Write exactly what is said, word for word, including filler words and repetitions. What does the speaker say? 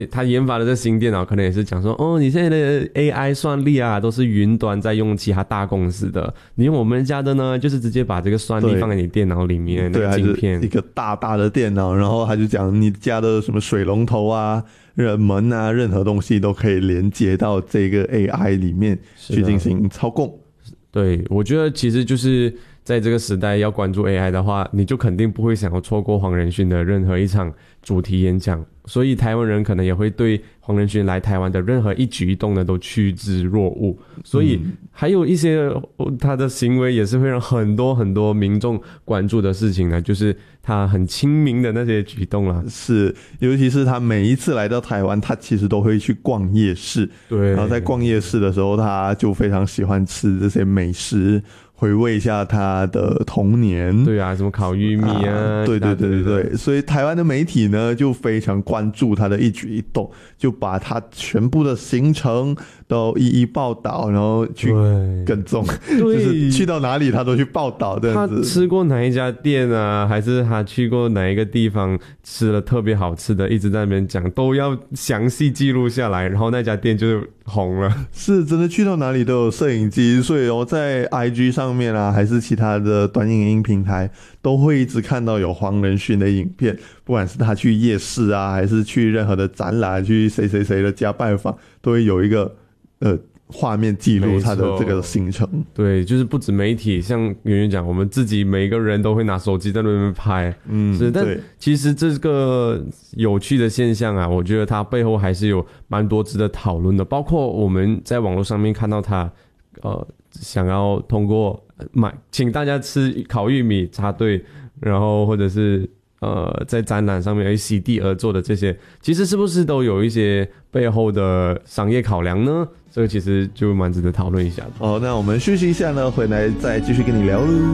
他研发的这新电脑可能也是讲说，哦，你现在的 A I 算力啊，都是云端在用其他大公司的，你用我们家的呢，就是直接把这个算力放在你电脑里面，那个晶片， 一个大大的电脑，然后他就讲你家的什么水龙头啊、门啊，任何东西都可以连接到这个 A I 里面去进行操控。 对，我觉得其实就是在这个时代要关注 A I 的话，你就肯定不会想要错过黄仁勋的任何一场主题演讲，所以台湾人可能也会对黄仁勋来台湾的任何一举一动呢都趋之若鹜，所以还有一些他的行为也是会让很多很多民众关注的事情呢，就是他很亲民的那些举动啦。 是，尤其是他每一次来到台湾，他其实都会去逛夜市， 对， 然后在逛夜市的时候，他就非常喜欢吃这些美食，回味一下他的童年。 对啊，什么烤玉米啊， 啊对对对对对，所以台湾的媒体呢就非常关注他的一举一动，就把他全部的行程都一一报道，然后去跟踪，就是去到哪里他都去报道这样子。 他吃过哪一家店啊，还是他去过哪一个地方吃了特别好吃的，一直在那边讲，都要详细记录下来，然后那家店就红了。 是真的去到哪里都有摄影机，所以哦，在 I G 上面啊，还是其他的短影音平台，都会一直看到有黄仁勋的影片，不管是他去夜市啊，还是去任何的展览，去谁谁谁的家拜访，都会有一个呃画面记录他的这个行程。 对，就是不止媒体，像圆圆讲，我们自己每一个人都会拿手机在那边拍。嗯，是，但其实这个有趣的现象啊，我觉得它背后还是有蛮多值得讨论的，包括我们在网络上面看到他，呃，想要通过买请大家吃烤玉米插队，然后或者是呃在展览上面席地而坐的这些，其实是不是都有一些背后的商业考量呢？这个其实就蛮值得讨论一下的。 哦，那我们休息一下呢，回来再继续跟你聊喽。